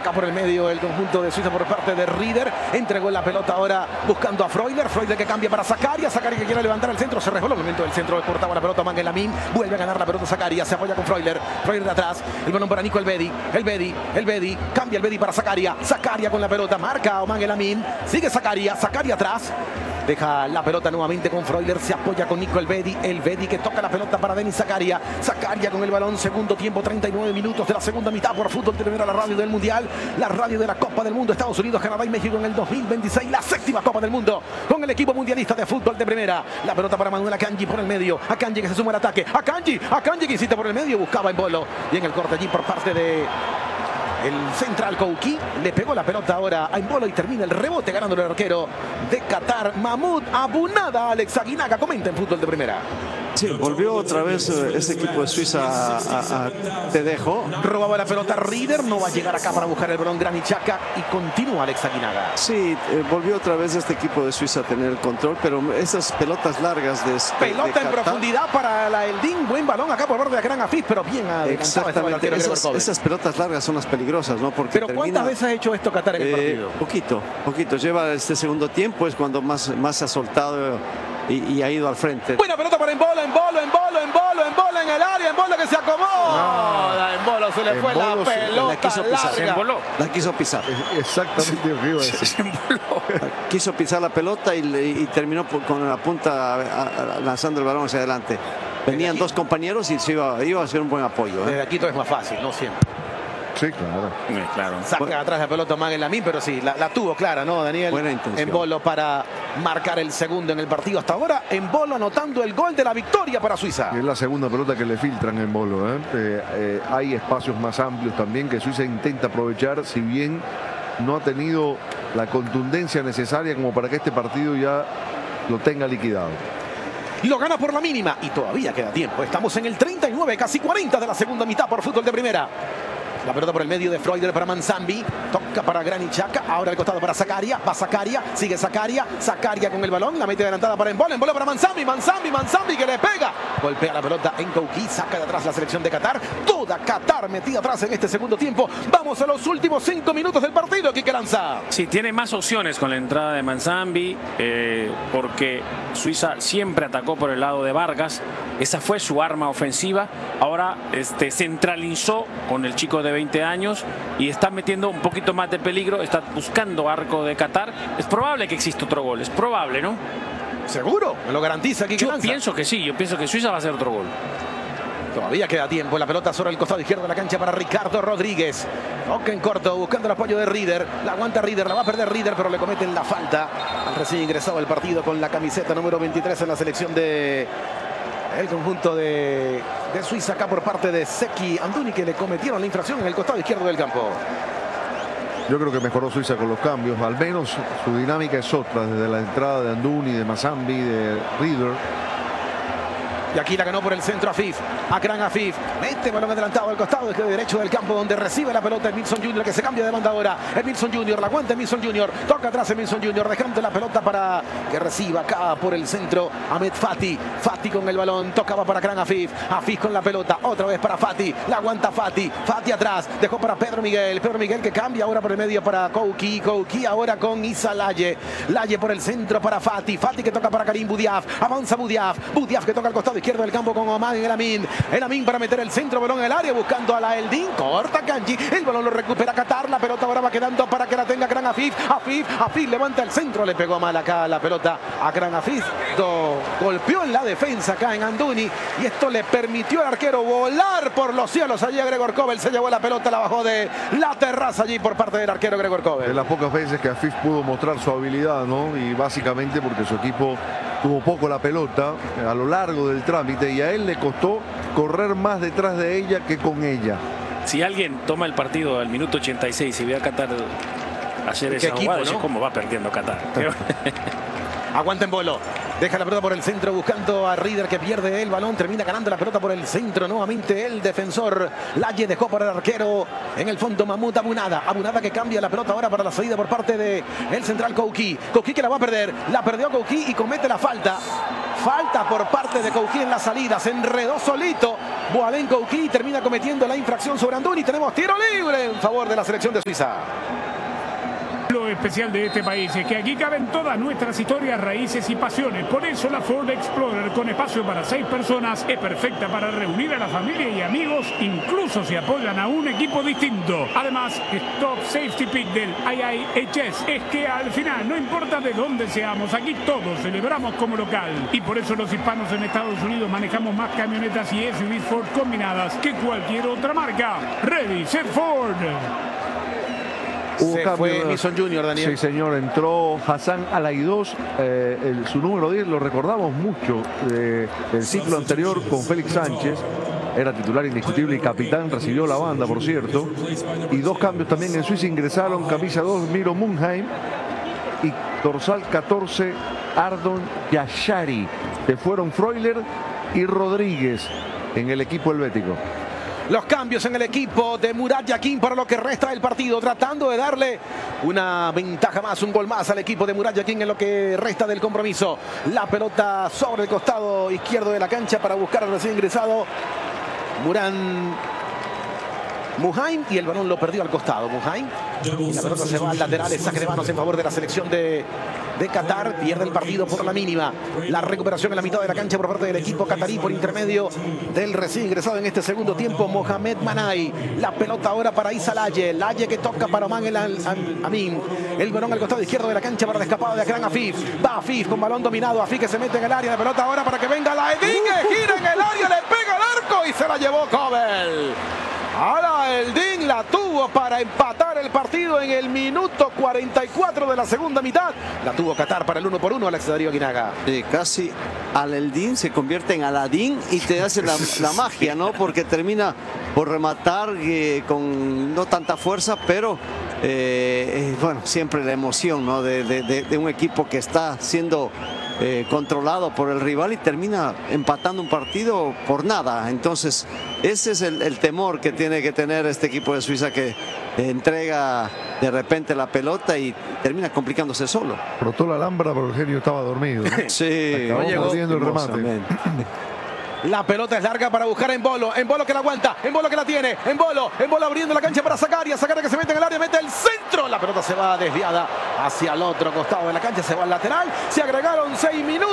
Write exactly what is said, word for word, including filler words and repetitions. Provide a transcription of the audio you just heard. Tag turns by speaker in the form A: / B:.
A: acá por el medio el conjunto de Suiza por parte de Rieder. Entregó la pelota ahora buscando a Freuler. Freuler que cambia para Zakaria. Zakaria que quiere levantar el centro. Se resbaló el momento del centro. Cortaba la pelota Mangel Lamin. Vuelve a ganar la pelota Zakaria. Se apoya con Freuler. Freuler de atrás. El balón para Nico Elvedi. Elvedi. Elvedi. Cambia Elvedi para Zakaria. Zakaria con la pelota. Marca a Mangel Lamin. Sigue Zakaria. Zakaria atrás. Deja la pelota nuevamente con Freuler. Se apoya con Nico Elvedi. Elvedi que toca la pelota para Denis Zakaria. Zakaria con el balón. Segundo tiempo. treinta y nueve minutos de la segunda mitad por Fútbol de Primera, la radio del Mundial. La radio de la Copa del Mundo. Estados Unidos, Canadá y México en el dos mil veintiséis. La séptima Copa del Mundo con el equipo mundialista de Fútbol de Primera. La pelota para Manuel Akanji por el medio. Akanji que se suma al ataque. Akanji. Akanji que insiste por el medio. Buscaba en Embolo. Y en el corte allí por parte de... el central Kouki le pegó la pelota ahora a Embolo y termina el rebote ganando el arquero de Qatar, Mahmoud Abunada. Alex Aguinaga comenta en Fútbol de Primera.
B: Sí, volvió otra vez ese equipo de Suiza a, a, a Te dejo.
A: Robaba la pelota Rieder, no va a llegar acá para buscar el balón Granit Xhaka y continúa Alex Aguinaga.
B: Sí, eh, volvió otra vez este equipo de Suiza a tener el control, pero esas pelotas largas de...
A: Pelota
B: de
A: en
B: Qatar,
A: profundidad para la Eldin, buen balón acá por parte de Gran Afif, pero bien adelantado estaba el arquero
B: esas, esas pelotas largas son las peligrosas, ¿no? Porque
A: pero
B: termina,
A: ¿cuántas veces ha hecho esto Qatar en el
B: eh,
A: partido?
B: Poquito, poquito. Lleva este segundo tiempo, es cuando más, más se ha soltado y, y ha ido al frente.
A: Buena pelota para Embolo, Embolo, Embolo, Embolo, Embolo en el área, Embolo que se acomoda. No, a Embolo se le
C: Embolo
A: fue la
C: se,
A: pelota
B: la quiso pisar.
A: larga.
B: Se emboló. La quiso pisar.
C: Exactamente lo que iba a decir.
A: Se emboló.
B: Quiso pisar la pelota y, y terminó por, con la punta a, a, lanzando el balón hacia adelante. Venían dos compañeros y se iba, iba a ser un buen apoyo. ¿eh?
A: Desde aquí todo es más fácil, no siempre.
C: Sí, claro.
A: Sí, claro. Saca bueno. atrás la pelota Mangel Lamin, pero sí, la, la tuvo clara, ¿no, Daniel?
B: Buena intención.
A: Embolo para marcar el segundo en el partido. Hasta ahora, Embolo anotando el gol de la victoria para Suiza.
C: Y es la segunda pelota que le filtran en Embolo. ¿eh? Eh, eh, hay espacios más amplios también que Suiza intenta aprovechar, si bien no ha tenido la contundencia necesaria como para que este partido ya lo tenga liquidado.
A: Lo gana por la mínima y todavía queda tiempo. Estamos en el treinta y nueve, casi cuarenta de la segunda mitad por Fútbol de Primera. La pelota por el medio de Freuler para Manzambi. Toca para Granit Xhaka. Ahora el costado para Zakaria. Va Zakaria. Sigue Zakaria. Zakaria con el balón. La mete adelantada para Embolo. Embolo para Manzambi. Manzambi. Manzambi que le pega. Golpea la pelota en Kouki. Saca de atrás la selección de Qatar. Toda Qatar metida atrás en este segundo tiempo. Vamos a los últimos cinco minutos del partido. Quique Lanza.
D: Sí, tiene más opciones con la entrada de Manzambi. Eh, porque Suiza siempre atacó por el lado de Vargas. Esa fue su arma ofensiva. Ahora este, centralizó con el chico de veinte años y está metiendo un poquito más de peligro. Está buscando arco de Qatar. Es probable que exista otro gol. Es probable, ¿no?
A: ¿Seguro? ¿Me lo garantiza Quique
D: Yo
A: Lanza?
D: pienso que sí. Yo pienso que Suiza va a hacer otro gol.
A: Todavía queda tiempo. La pelota sobre el costado izquierdo de la cancha para Ricardo Rodríguez. Toca en corto, buscando el apoyo de Rieder. La aguanta Rieder, la va a perder Rieder, pero le cometen la falta al recién ingresado al partido con la camiseta número veintitrés en la selección de el conjunto de, de Suiza, acá por parte de Zeki Anduni, que le cometieron la infracción en el costado izquierdo del campo.
C: Yo creo que mejoró Suiza con los cambios. Al menos su dinámica es otra, desde la entrada de Anduni, de Manzambi, de Rieder.
A: Y aquí la ganó por el centro Afif. Akran Afif. Mete balón adelantado al costado derecho del campo, donde recibe la pelota Emilson Junior, que se cambia de banda ahora. Emilson Junior, la aguanta Emilson Junior. Toca atrás Emilson Junior, dejando la pelota para que reciba acá por el centro Ahmed Fati. Fati con el balón. Tocaba para Akran Afif. Afif con la pelota. Otra vez para Fati. La aguanta Fati. Fati atrás. Dejó para Pedro Miguel. Pedro Miguel que cambia ahora por el medio para Kouki. Kouki ahora con Issa Laye. Laye por el centro para Fati. Fati que toca para Karim Boudiaf. Avanza Boudiaf. Boudiaf que toca al costado izquierdo del campo con Omar El Amin. El Amin para meter el centro, balón en el área, buscando a la Eldin. Corta Kanji. El balón lo recupera Qatar. La pelota ahora va quedando para que la tenga Gran Afif. Afif, Afif levanta el centro. Le pegó mal acá la pelota a Gran Afif. Do, golpeó en la defensa acá en Anduni. Y esto le permitió al arquero volar por los cielos. Allí a Gregor Kobel se llevó la pelota, la bajó de la terraza allí por parte del arquero Gregor Kobel.
C: De las pocas veces que Afif pudo mostrar su habilidad, ¿no? Y básicamente porque su equipo tuvo poco la pelota a lo largo del trámite y a él le costó correr más detrás de ella que con ella.
D: Si alguien toma el partido al minuto ochenta y seis y ve a Qatar hacer esa
A: equipo,
D: jugada,
A: ¿no?
D: dice, ¿cómo va perdiendo Qatar?
A: Aguanta en Embolo. Deja la pelota por el centro buscando a Rieder, que pierde el balón. Termina ganando la pelota por el centro nuevamente el defensor. Laye dejó para el arquero en el fondo Mahmoud Abunada. Abunada que cambia la pelota ahora para la salida por parte de el central Kouki. Kouki que la va a perder. La perdió Kouki y comete la falta. Falta por parte de Couqui en la salida. Se enredó solito Boalén Couqui y termina cometiendo la infracción sobre Anduni. Tenemos tiro libre en favor de la selección de Suiza.
E: Lo especial de este país es que aquí caben todas nuestras historias, raíces y pasiones. Por eso la Ford Explorer, con espacio para seis personas, es perfecta para reunir a la familia y amigos, incluso si apoyan a un equipo distinto. Además, Stop Safety Pick del I I H S es que al final, no importa de dónde seamos, aquí todos celebramos como local. Y por eso los hispanos en Estados Unidos manejamos más camionetas y S U Vs Ford combinadas que cualquier otra marca. Ready, set Ford.
C: Hubo
A: Se
C: cambio,
A: fue Mason Junior, Daniel.
C: Sí, señor, entró Hassan Alaidos, eh, el, su número diez, lo recordamos mucho eh, del ciclo anterior con Félix Sánchez, era titular indiscutible y capitán, recibió la banda, por cierto. Y dos cambios también en Suiza ingresaron, camisa dos, Miro Munheim, y dorsal catorce, Ardon Yashari. Se fueron Freuler y Rodríguez en el equipo helvético.
A: Los cambios en el equipo de Murat Yakin para lo que resta del partido, tratando de darle una ventaja más, un gol más al equipo de Murat Yakin en lo que resta del compromiso. La pelota sobre el costado izquierdo de la cancha para buscar al recién ingresado Muran Munheim, y el balón lo perdió al costado Munheim. Y la pelota se va al lateral, el saque de manos en favor de la selección de, de Qatar. Pierde el partido por la mínima. La recuperación en la mitad de la cancha por parte del equipo catarí por intermedio del recién ingresado en este segundo tiempo, Mohamed Manai. La pelota ahora para Isa Laye. Laye que toca para Oman el Amin. El balón al costado izquierdo de la cancha para la escapada de Akran Afif. Va Afif con balón dominado. Afif que se mete en el área. La pelota ahora para que venga la Edin, que gira en el área, le pega al arco y se la llevó Kobel. Ahora el Din la tuvo para empatar el partido en el minuto cuarenta y cuatro de la segunda mitad. La tuvo Qatar para el uno por uno, Alex Darío Aguinaga.
B: Sí, casi Al-Eldin se convierte en Aladín y te hace la, la magia, ¿no? Porque termina por rematar eh, con no tanta fuerza, pero eh, eh, bueno, siempre la emoción, ¿no? De, de, de, de un equipo que está siendo Eh, controlado por el rival y termina empatando un partido por nada. Entonces ese es el, el temor que tiene que tener este equipo de Suiza, que eh, entrega de repente la pelota y termina complicándose solo.
C: Rotó la lámpara, pero el genio estaba dormido, ¿no?
B: Sí,
C: Acabó
A: llegó.
C: perdiendo el remate.
A: La pelota es larga para buscar a Embolo. Embolo que la aguanta. Embolo que la tiene. Embolo. Embolo abriendo la cancha para Zakaria. Zakaria que se mete en el área. Mete el centro. La pelota se va desviada hacia el otro costado de la cancha. Se va al lateral. Se agregaron seis minutos.